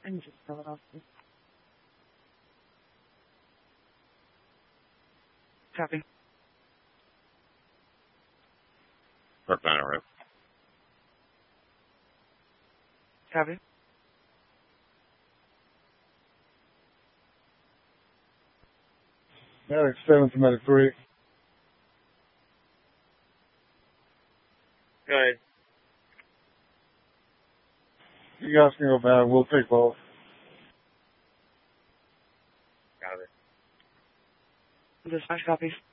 can just fill it off. Copy. Park 9 arrive. Copy. Medic 7 to Medic 3. Go ahead. You guys can go back. We'll take both. Got it. Dispatch copies.